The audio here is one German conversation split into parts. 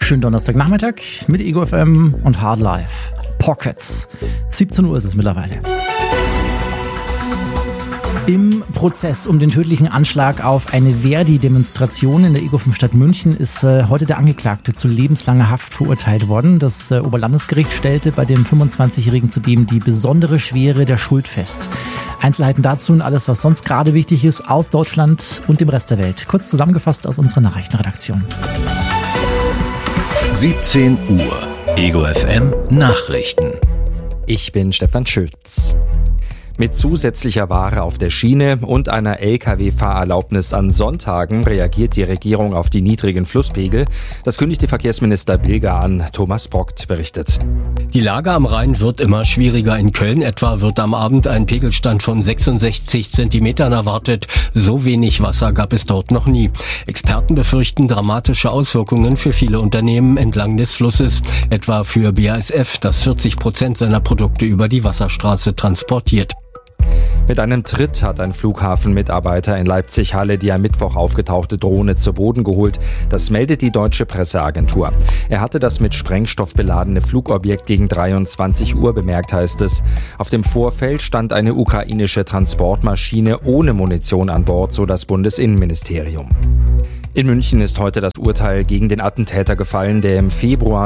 Schönen Donnerstagnachmittag mit Ego FM und Hard Life. Pockets. 17 Uhr ist es mittlerweile. Im Prozess um den tödlichen Anschlag auf eine Verdi-Demonstration in der Ego-Stadt München ist heute der Angeklagte zu lebenslanger Haft verurteilt worden. Das Oberlandesgericht stellte bei dem 25-Jährigen zudem die besondere Schwere der Schuld fest. Einzelheiten dazu und alles, was sonst gerade wichtig ist, aus Deutschland und dem Rest der Welt. Kurz zusammengefasst aus unserer Nachrichtenredaktion. 17 Uhr. Ego FM Nachrichten. Ich bin Stefan Schütz. Mit zusätzlicher Ware auf der Schiene und einer Lkw-Fahrerlaubnis an Sonntagen reagiert die Regierung auf die niedrigen Flusspegel. Das kündigte Verkehrsminister Bilger an. Thomas Brockt berichtet. Die Lage am Rhein wird immer schwieriger. In Köln etwa wird am Abend ein Pegelstand von 66 Zentimetern erwartet. So wenig Wasser gab es dort noch nie. Experten befürchten dramatische Auswirkungen für viele Unternehmen entlang des Flusses. Etwa für BASF, das 40% seiner Produkte über die Wasserstraße transportiert. Mit einem Tritt hat ein Flughafenmitarbeiter in Leipzig-Halle die am Mittwoch aufgetauchte Drohne zu Boden geholt. Das meldet die deutsche Presseagentur. Er hatte das mit Sprengstoff beladene Flugobjekt gegen 23 Uhr bemerkt, heißt es. Auf dem Vorfeld stand eine ukrainische Transportmaschine ohne Munition an Bord, so das Bundesinnenministerium. In München ist heute das Urteil gegen den Attentäter gefallen, der im Februar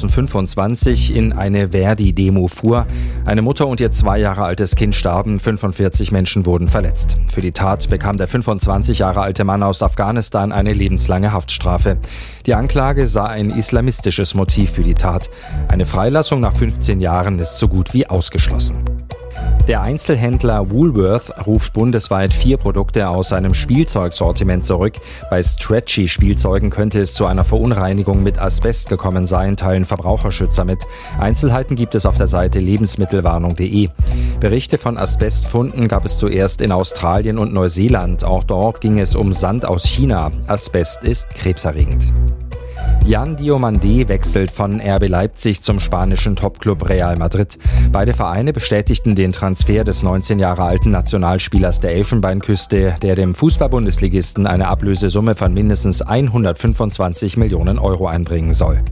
2025 in eine Verdi-Demo fuhr. Eine Mutter und ihr 2 Jahre altes Kind starben, 45 Menschen wurden verletzt. Für die Tat bekam der 25 Jahre alte Mann aus Afghanistan eine lebenslange Haftstrafe. Die Anklage sah ein islamistisches Motiv für die Tat. Eine Freilassung nach 15 Jahren ist so gut wie ausgeschlossen. Der Einzelhändler Woolworth ruft bundesweit 4 Produkte aus seinem Spielzeugsortiment zurück. Bei Stretchy-Spielzeugen könnte es zu einer Verunreinigung mit Asbest gekommen sein, teilen Verbraucherschützer mit. Einzelheiten gibt es auf der Seite lebensmittelwarnung.de. Berichte von Asbestfunden gab es zuerst in Australien und Neuseeland. Auch dort ging es um Sand aus China. Asbest ist krebserregend. Jan Diomandé wechselt von RB Leipzig zum spanischen Topclub Real Madrid. Beide Vereine bestätigten den Transfer des 19 Jahre alten Nationalspielers der Elfenbeinküste, der dem Fußball-Bundesligisten eine Ablösesumme von mindestens 125 Millionen Euro einbringen soll.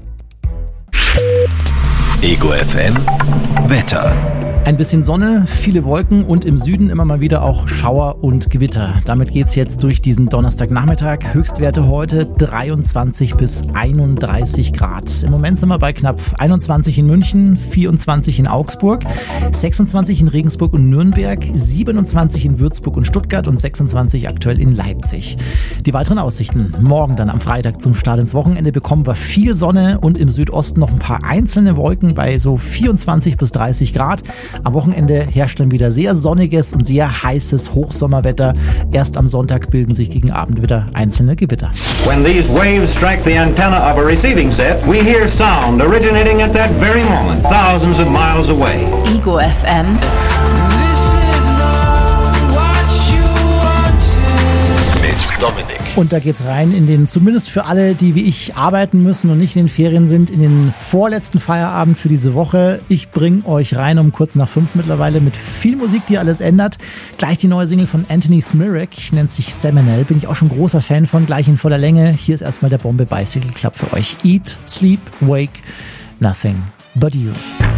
Ego FM Wetter. Ein bisschen Sonne, viele Wolken und im Süden immer mal wieder auch Schauer und Gewitter. Damit geht's jetzt durch diesen Donnerstagnachmittag. Höchstwerte heute 23 bis 31 Grad. Im Moment sind wir bei knapp 21 in München, 24 in Augsburg, 26 in Regensburg und Nürnberg, 27 in Würzburg und Stuttgart und 26 aktuell in Leipzig. Die weiteren Aussichten morgen dann am Freitag zum Start ins Wochenende bekommen wir viel Sonne und im Südosten noch ein paar einzelne Wolken bei so 24 bis 30 Grad. Am Wochenende herrscht dann wieder sehr sonniges und sehr heißes Hochsommerwetter. Erst am Sonntag bilden sich gegen Abend wieder einzelne Gewitter. When these waves strike the antenna of a receiving set, we hear sound originating at that very moment, thousands of miles away. Ego FM. Mit Dominik. Und da geht's rein in den, zumindest für alle, die wie ich arbeiten müssen und nicht in den Ferien sind, in den vorletzten Feierabend für diese Woche. Ich bringe euch rein um kurz nach 5 mittlerweile mit viel Musik, die alles ändert. Gleich die neue Single von Anthony Smirek, nennt sich Seminole. Bin ich auch schon großer Fan von, gleich in voller Länge. Hier ist erstmal der Bombe Bicycle Club für euch. Eat, Sleep, Wake, Nothing But You.